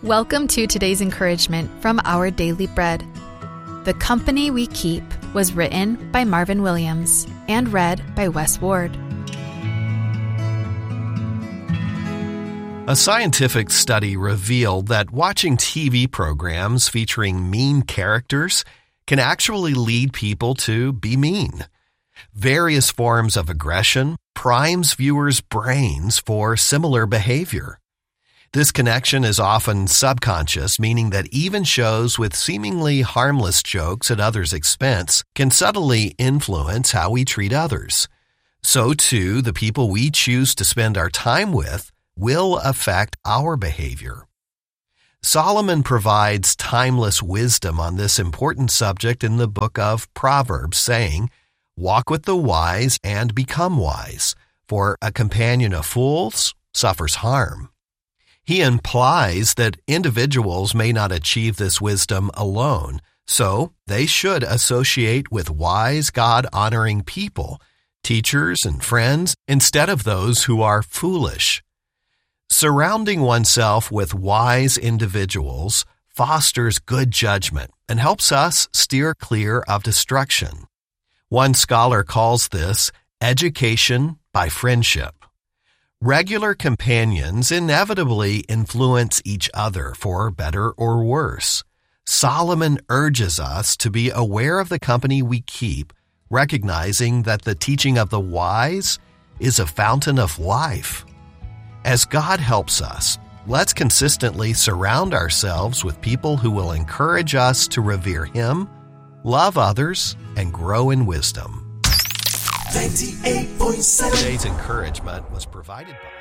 Welcome to today's encouragement from Our Daily Bread. The Company We Keep was written by Marvin Williams and read by Wes Ward. A scientific study revealed that watching TV programs featuring mean characters can actually lead people to be mean. Various forms of aggression primes viewers' brains for similar behavior. This connection is often subconscious, meaning that even shows with seemingly harmless jokes at others' expense can subtly influence how we treat others. So too, the people we choose to spend our time with will affect our behavior. Solomon provides timeless wisdom on this important subject in the book of Proverbs, saying, "Walk with the wise and become wise, for a companion of fools suffers harm." He implies that individuals may not achieve this wisdom alone, so they should associate with wise, God-honoring people, teachers and friends, instead of those who are foolish. Surrounding oneself with wise individuals fosters good judgment and helps us steer clear of destruction. One scholar calls this education by friendship. Regular companions inevitably influence each other for better or worse. Solomon urges us to be aware of the company we keep, recognizing that the teaching of the wise is a fountain of life. As God helps us, let's consistently surround ourselves with people who will encourage us to revere Him, love others, and grow in wisdom. 98.7. Today's encouragement was provided by